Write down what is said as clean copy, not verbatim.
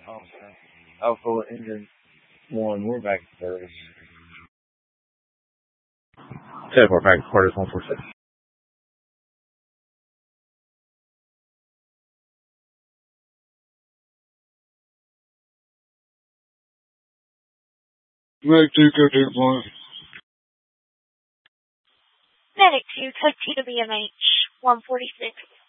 Alpha Engine 1, we're back at service. 10-4 back to quarters 146. Medic 2, code 2 deployment. Medic 2, code 2 to BMH 146.